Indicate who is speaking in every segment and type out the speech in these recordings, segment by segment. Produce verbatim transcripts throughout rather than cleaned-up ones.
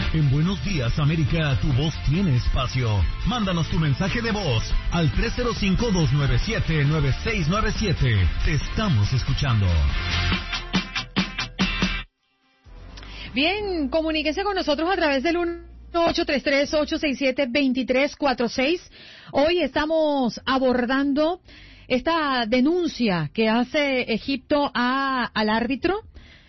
Speaker 1: En Buenos Días, América, tu voz tiene espacio. Mándanos tu mensaje de voz al tres cero cinco, dos nueve siete, nueve seis nueve siete. Te estamos escuchando.
Speaker 2: Bien, comuníquese con nosotros a través del uno ocho tres tres, ocho seis siete, dos tres cuatro seis. Hoy estamos abordando esta denuncia que hace Egipto a, al árbitro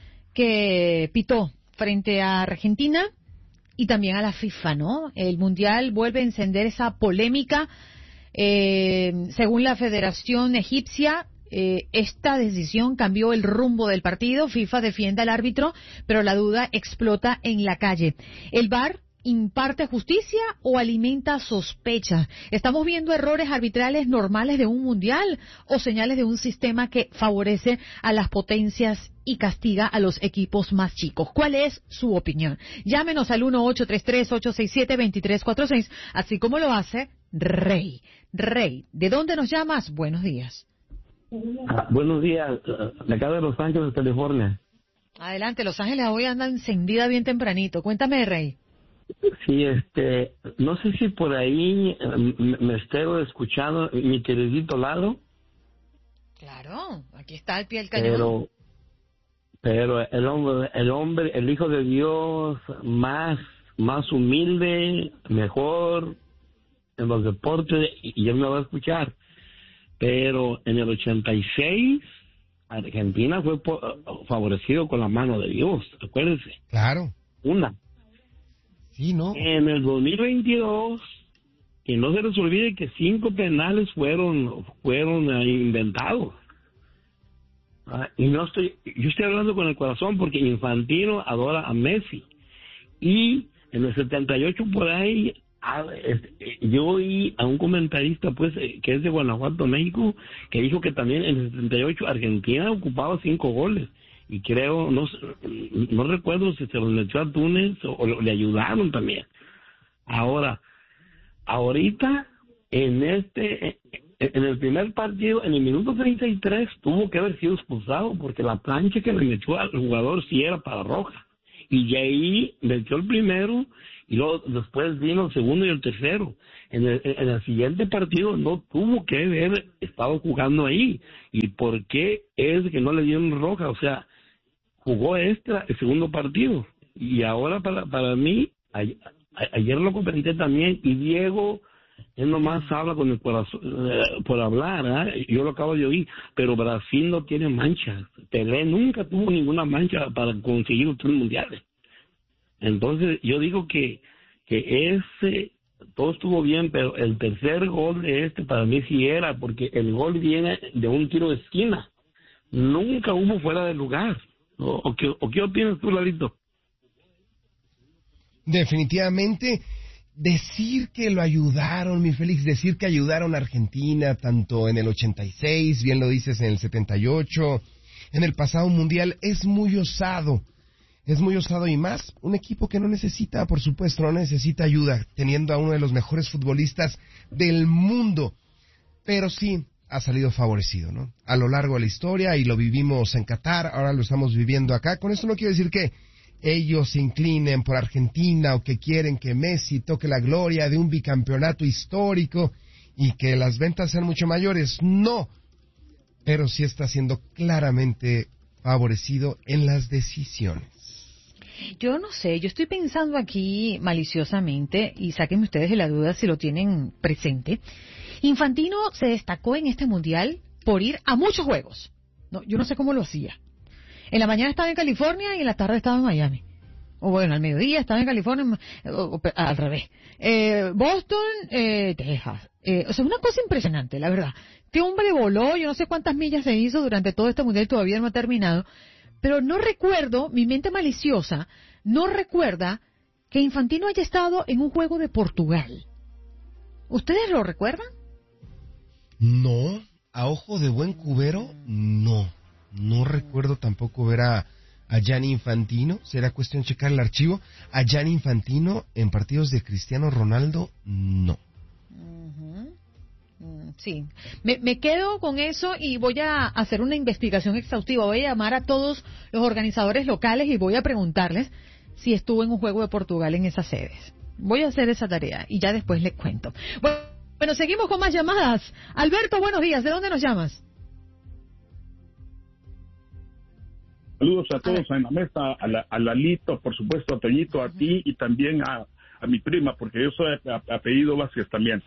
Speaker 2: que pitó frente a Argentina y también a la FIFA, ¿no? El Mundial vuelve a encender esa polémica. Eh, según la Federación Egipcia, eh, esta decisión cambió el rumbo del partido. FIFA defiende al árbitro, pero la duda explota en la calle. ¿El V A R imparte justicia o alimenta sospechas? ¿Estamos viendo errores arbitrales normales de un mundial o señales de un sistema que favorece a las potencias y castiga a los equipos más chicos? ¿Cuál es su opinión? Llámenos al uno ocho tres tres, ocho seis siete, dos tres cuatro seis, así como lo hace Rey. Rey, ¿de dónde nos llamas? Buenos días.
Speaker 3: Ah, buenos días, de acá de Los Ángeles, California.
Speaker 2: Adelante, Los Ángeles hoy anda encendida bien tempranito. Cuéntame, Rey.
Speaker 3: Sí, este, no sé si por ahí me, me estoy escuchando mi queridito Lalo.
Speaker 2: Claro, aquí está al pie del cañón.
Speaker 3: Pero, pero el hombre, el hombre, el Hijo de Dios, más, más humilde, mejor en los deportes, y él me va a escuchar. Pero en el ochenta y seis, Argentina fue po- favorecido con la mano de Dios, acuérdense.
Speaker 4: Claro.
Speaker 3: Una.
Speaker 4: Sí, ¿no?
Speaker 3: En el dos mil veintidós, que no se les olvide que cinco penales fueron fueron uh, inventados. Ah, y no estoy, yo estoy hablando con el corazón porque Infantino adora a Messi. Y en el setenta y ocho por ahí, ah, este, yo oí a un comentarista pues eh, que es de Guanajuato, México, que dijo que también en el setenta y ocho Argentina ocupaba cinco goles. Y creo, no no recuerdo si se los metió a Túnez o, o le ayudaron también. Ahora, ahorita, en este, en el primer partido, en el minuto treinta y tres, tuvo que haber sido expulsado porque la plancha que le metió al jugador sí era para roja. Y de ahí metió el primero y luego después vino el segundo y el tercero. En el, en el siguiente partido no tuvo que haber estado jugando ahí. ¿Y por qué es que no le dieron roja? O sea, jugó extra el segundo partido. Y ahora para para mí, a, a, ayer lo comenté también, y Diego, él nomás habla con el corazón, eh, por hablar, ¿eh? Yo lo acabo de oír, pero Brasil no tiene manchas. Pelé nunca tuvo ninguna mancha para conseguir los tres mundiales. Entonces, yo digo que, que ese, todo estuvo bien, pero el tercer gol de este para mí sí era, porque el gol viene de un tiro de esquina. Nunca hubo fuera de lugar. ¿O, o, qué, ¿O qué opinas tú, Lalito?
Speaker 4: Definitivamente, decir que lo ayudaron, mi Félix, decir que ayudaron a Argentina, tanto en el ochenta y seis, bien lo dices, en el setenta y ocho, en el pasado mundial, es muy osado. Es muy osado, y más un equipo que no necesita, por supuesto, no necesita ayuda, teniendo a uno de los mejores futbolistas del mundo. Pero sí, ha salido favorecido, ¿no? A lo largo de la historia, y lo vivimos en Qatar, ahora lo estamos viviendo acá. Con esto no quiero decir que ellos se inclinen por Argentina o que quieren que Messi toque la gloria de un bicampeonato histórico y que las ventas sean mucho mayores. No, pero sí está siendo claramente favorecido en las decisiones.
Speaker 2: Yo no sé, yo estoy pensando aquí maliciosamente, y sáquenme ustedes de la duda si lo tienen presente. Infantino se destacó en este mundial por ir a muchos juegos. No, yo no sé cómo lo hacía. En la mañana estaba en California y en la tarde estaba en Miami. O bueno, al mediodía estaba en California, o, o, al revés. Eh, Boston, eh, Texas. Eh, o sea, una cosa impresionante, la verdad. Este hombre voló, yo no sé cuántas millas se hizo durante todo este mundial, todavía no ha terminado. Pero no recuerdo, mi mente maliciosa no recuerda que Infantino haya estado en un juego de Portugal. ¿Ustedes lo recuerdan?
Speaker 4: No, a ojo de buen cubero, no. No recuerdo tampoco ver a, a Gianni Infantino, será cuestión de checar el archivo. A Gianni Infantino en partidos de Cristiano Ronaldo, no.
Speaker 2: Uh-huh. Mm, sí, me, me quedo con eso y voy a hacer una investigación exhaustiva. Voy a llamar a todos los organizadores locales y voy a preguntarles si estuvo en un juego de Portugal en esas sedes. Voy a hacer esa tarea y ya después les cuento. Bueno, bueno, seguimos con más llamadas. Alberto, buenos días. ¿De dónde nos llamas?
Speaker 5: Saludos a todos en la mesa, a, la, a Lalito, por supuesto, a Toñito, a ti y también a, a mi prima, porque yo soy a, a, apellido Vázquez también.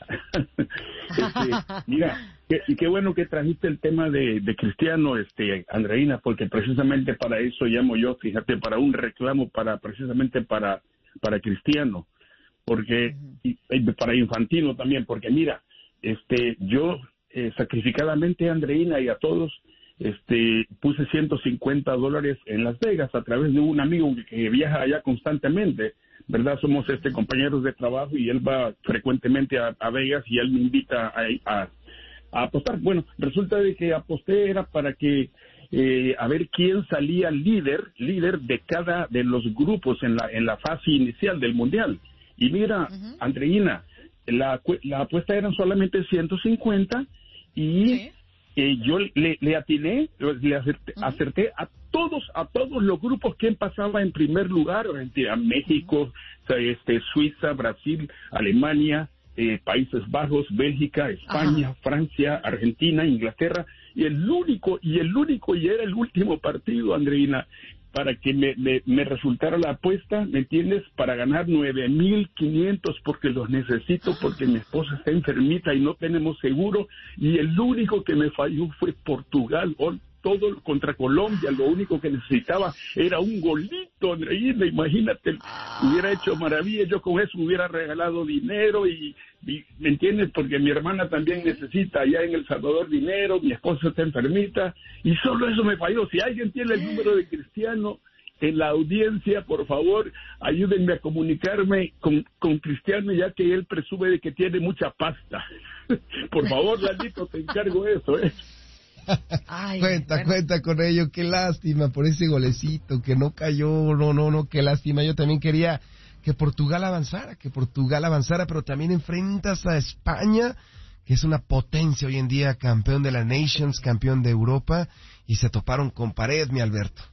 Speaker 5: este, mira, qué, y qué bueno que trajiste el tema de, de Cristiano, este, Andreina, porque precisamente para eso llamo yo, fíjate, para un reclamo, para precisamente para, para Cristiano, porque y, y para Infantino también, porque mira, este, yo eh, sacrificadamente, Andreina, y a todos, Este, puse ciento cincuenta dólares en Las Vegas a través de un amigo que, que viaja allá constantemente, ¿verdad? Somos este compañeros de trabajo y él va frecuentemente a, a Vegas y él me invita a, a, a apostar. Bueno, resulta de que aposté era para que eh, a ver quién salía líder, líder de cada de los grupos en la en la fase inicial del mundial. Y mira, uh-huh. Andreina, la, la apuesta eran solamente ciento cincuenta y ¿sí? Eh, yo le, le atiné, le acerté, uh-huh. acerté a todos, a todos los grupos que pasaba en primer lugar, a México, uh-huh. este, Suiza, Brasil, Alemania, eh, Países Bajos, Bélgica, España, uh-huh. Francia, Argentina, Inglaterra, y el único, y el único, y era el último partido, Andreina, para que me, me, me resultara la apuesta, ¿me entiendes? Para ganar nueve mil quinientos porque los necesito, porque mi esposa está enfermita y no tenemos seguro, y el único que me falló fue Portugal, todo contra Colombia, lo único que necesitaba era un golito, Andreina, imagínate, hubiera hecho maravilla, yo con eso hubiera regalado dinero y, y ¿me entiendes? Porque mi hermana también necesita allá en El Salvador dinero, mi esposa está enfermita, y solo eso me falló. Si alguien tiene el número de Cristiano en la audiencia, por favor, ayúdenme a comunicarme con, con Cristiano, ya que él presume de que tiene mucha pasta. Por favor, Lalito, te encargo eso, ¿eh?
Speaker 4: Ay, cuenta, bueno. cuenta con ello, qué lástima por ese golecito que no cayó, no, no, no, qué lástima. Yo también quería que Portugal avanzara, que Portugal avanzara, pero también enfrentas a España, que es una potencia hoy en día, campeón de la Nations, campeón de Europa, y se toparon con pared, mi Alberto.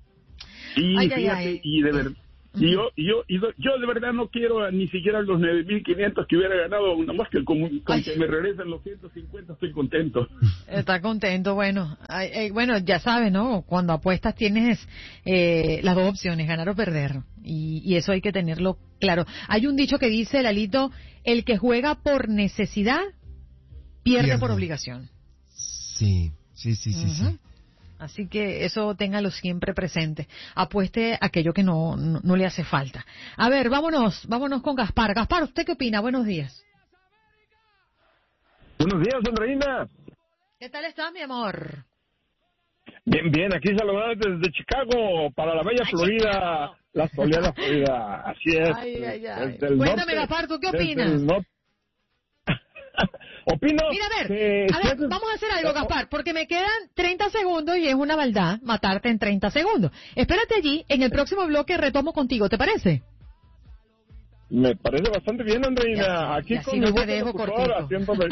Speaker 5: Y
Speaker 2: ay,
Speaker 5: fíjate,
Speaker 2: ay, ay.
Speaker 5: y de verdad, y yo, yo, y yo de verdad no quiero ni siquiera los nueve mil quinientos que hubiera ganado, nada más que con, con que me regresen los ciento cincuenta estoy contento.
Speaker 2: Está contento, bueno, ay, ay, bueno, ya sabes, ¿no? Cuando apuestas tienes eh, las dos opciones, ganar o perder, y, y eso hay que tenerlo claro. Hay un dicho que dice, Lalito, el que juega por necesidad, pierde, pierde. por obligación.
Speaker 4: Sí, sí, sí, sí, uh-huh. sí.
Speaker 2: Así que eso téngalo siempre presente. Apueste aquello que no, no, no le hace falta. A ver, vámonos, vámonos con Gaspar. Gaspar, ¿usted qué opina? Buenos días.
Speaker 6: Buenos días, Andreina.
Speaker 2: ¿Qué tal estás, mi amor?
Speaker 6: Bien, bien, aquí saludando desde Chicago, para la bella ay, Florida, Chicago. La soleada Florida, así es.
Speaker 2: Ay, ay, ay.
Speaker 6: Cuéntame,
Speaker 2: norte, Gaspar, ¿tú qué opinas?
Speaker 6: Opino
Speaker 2: Mira, a ver,
Speaker 6: que...
Speaker 2: a ver, vamos a hacer algo, Gaspar, porque me quedan treinta segundos y es una maldad matarte en treinta segundos. Espérate allí, en el próximo bloque retomo contigo, ¿te parece?
Speaker 6: Me parece bastante bien, Andreina.
Speaker 2: Ya,
Speaker 6: aquí
Speaker 2: ya
Speaker 6: con
Speaker 2: sí,
Speaker 6: mi
Speaker 2: no
Speaker 6: voz
Speaker 2: te dejo
Speaker 6: locutora, haciéndome...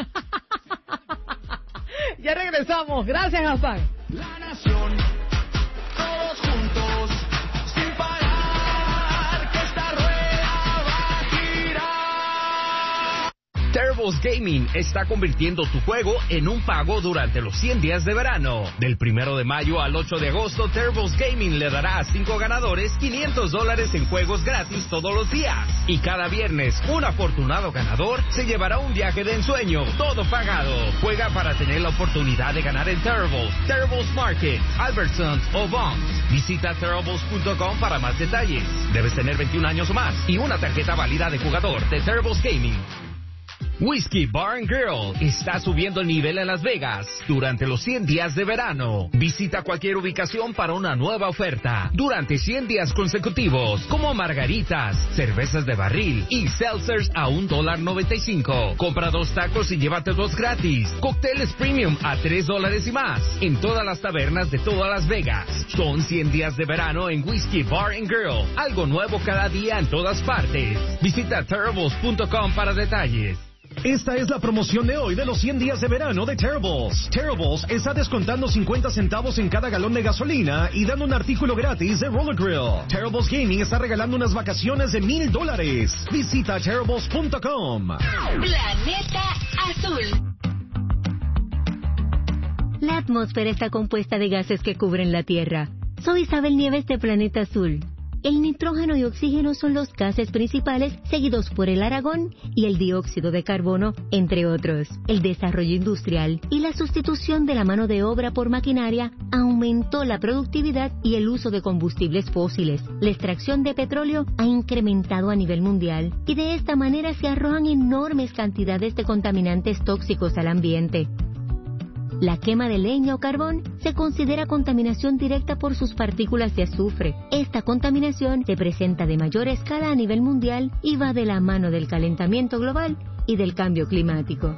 Speaker 2: Ya regresamos, gracias, Gaspar.
Speaker 7: La nación, todos juntos, sin parar, que esta rueda va a girar.
Speaker 1: Terribles Gaming está convirtiendo tu juego en un pago durante los cien días de verano. Del primero de mayo al ocho de agosto, Terribles Gaming le dará a cinco ganadores quinientos dólares en juegos gratis todos los días. Y cada viernes, un afortunado ganador se llevará un viaje de ensueño, todo pagado. Juega para tener la oportunidad de ganar en Terribles, Terribles Market, Albertsons o Bonds. Visita terribles punto com para más detalles. Debes tener veintiún años o más y una tarjeta válida de jugador de Terribles Gaming. Whiskey Bar and Grill está subiendo el nivel en Las Vegas durante los cien días de verano. Visita cualquier ubicación para una nueva oferta durante cien días consecutivos, como margaritas, cervezas de barril y seltzers a un dólar noventa y cinco. Compra dos tacos y llévate dos gratis. Cócteles premium a tres dólares y más en todas las tabernas de toda Las Vegas. Son cien días de verano en Whiskey Bar and Grill. Algo nuevo cada día en todas partes. Visita terribles punto com para detalles.
Speaker 8: Esta es la promoción de hoy de los cien días de verano de Terribles. Terribles está descontando cincuenta centavos en cada galón de gasolina y dando un artículo gratis de Roller Grill. Terribles Gaming está regalando unas vacaciones de mil dólares. Visita terribles punto com.
Speaker 9: Planeta Azul. La atmósfera está compuesta de gases que cubren la Tierra. Soy Isabel Nieves de Planeta Azul. El nitrógeno y oxígeno son los gases principales, seguidos por el argón y el dióxido de carbono, entre otros. El desarrollo industrial y la sustitución de la mano de obra por maquinaria aumentó la productividad y el uso de combustibles fósiles. La extracción de petróleo ha incrementado a nivel mundial y de esta manera se arrojan enormes cantidades de contaminantes tóxicos al ambiente. La quema de leña o carbón se considera contaminación directa por sus partículas de azufre. Esta contaminación se presenta de mayor escala a nivel mundial y va de la mano del calentamiento global y del cambio climático.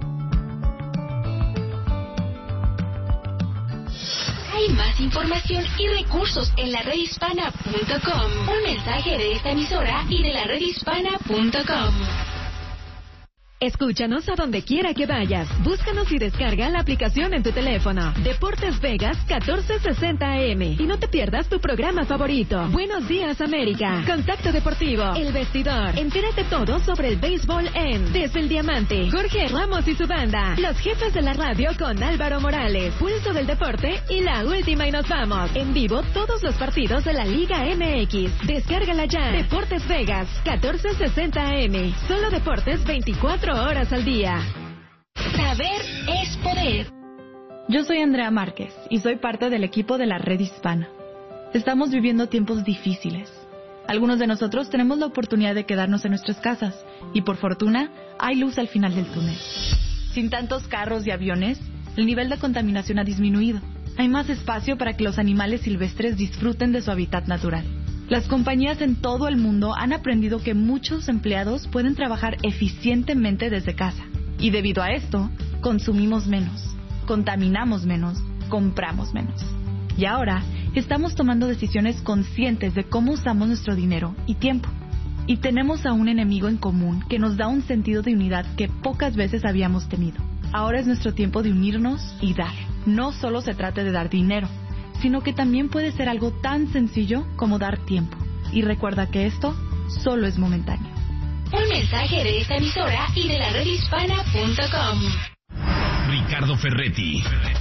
Speaker 10: Hay más información y recursos en la red hispana punto com. Un mensaje de esta emisora y de la red hispana punto com.
Speaker 11: Escúchanos a donde quiera que vayas. Búscanos y descarga la aplicación en tu teléfono. Deportes Vegas catorce sesenta A M. Y no te pierdas tu programa favorito. Buenos días, América. Contacto Deportivo. El Vestidor. Entérate todo sobre el béisbol en Desde el Diamante. Jorge Ramos y su banda. Los jefes de la radio con Álvaro Morales. Pulso del Deporte y la última y nos vamos. En vivo todos los partidos de la Liga M X. Descárgala ya. Deportes Vegas catorce sesenta A M. Solo deportes veinticuatro horas al día.
Speaker 10: Saber es poder.
Speaker 12: Yo soy Andrea Márquez y soy parte del equipo de la Red Hispana. Estamos viviendo tiempos difíciles. Algunos de nosotros tenemos la oportunidad de quedarnos en nuestras casas y por fortuna hay luz al final del túnel. Sin tantos carros y aviones, el nivel de contaminación ha disminuido. Hay más espacio para que los animales silvestres disfruten de su hábitat natural. Las compañías en todo el mundo han aprendido que muchos empleados pueden trabajar eficientemente desde casa. Y debido a esto, consumimos menos, contaminamos menos, compramos menos. Y ahora, estamos tomando decisiones conscientes de cómo usamos nuestro dinero y tiempo. Y tenemos a un enemigo en común que nos da un sentido de unidad que pocas veces habíamos tenido. Ahora es nuestro tiempo de unirnos y dar. No solo se trata de dar dinero, sino que también puede ser algo tan sencillo como dar tiempo. Y recuerda que esto solo es momentáneo.
Speaker 10: Un mensaje de esta emisora y de la red hispana punto com.
Speaker 1: Ricardo Ferretti,